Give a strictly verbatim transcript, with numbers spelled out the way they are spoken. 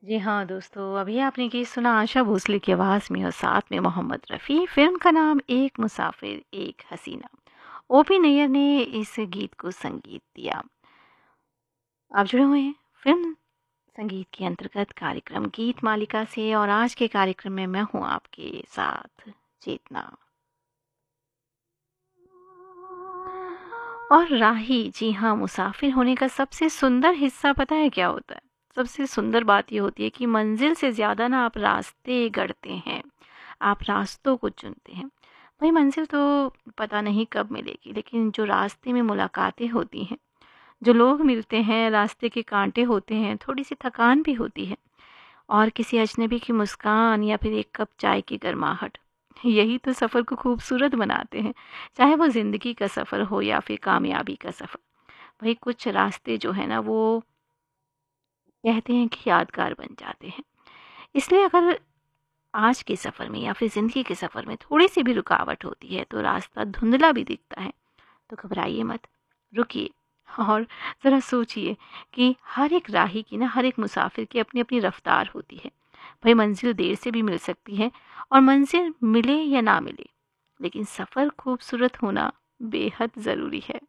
जी हाँ दोस्तों, अभी आपने गीत सुना आशा भोसले की आवाज़ में और साथ में मोहम्मद रफ़ी। फ़िल्म का नाम एक मुसाफ़िर एक हसीना। ओपी नैयर ने इस गीत को संगीत दिया। आप जुड़े हुए हैं फ़िल्म संगीत के अंतर्गत कार्यक्रम गीत मालिका से और आज के कार्यक्रम में मैं हूँ आपके साथ चेतना। और राही, जी हाँ, मुसाफिर होने का सबसे सुंदर हिस्सा पता है क्या होता है? सबसे सुंदर बात ये होती है कि मंजिल से ज़्यादा ना आप रास्ते गढ़ते हैं, आप रास्तों को चुनते हैं। वही मंजिल तो पता नहीं कब मिलेगी, लेकिन जो रास्ते में मुलाकातें होती हैं, जो लोग मिलते हैं, रास्ते के कांटे होते हैं, थोड़ी-सी थकान भी होती है और किसी अजनबी की मुस्कान या फिर एक कप चाय की गर्माहट, यही तो सफ़र को खूबसूरत बनाते हैं। चाहे वो ज़िंदगी का सफ़र हो या फिर कामयाबी का सफ़र। वही कुछ रास्ते जो है ना वो कहते हैं कि यादगार बन जाते हैं। इसलिए अगर आज के सफ़र में या फिर ज़िंदगी के सफ़र में थोड़ी-सी भी रुकावट होती है, तो रास्ता धुंधला भी दिखता है, तो घबराइए मत, रुकिए और ज़रा सोचिए कि हर एक राही की ना, हर एक मुसाफिर की अपनी-अपनी रफ़्तार होती है। भई मंज़िल देर से भी मिल सकती है और मंज़िल मिले या ना मिले, लेकिन सफ़र खूबसूरत होना बेहद ज़रूरी है।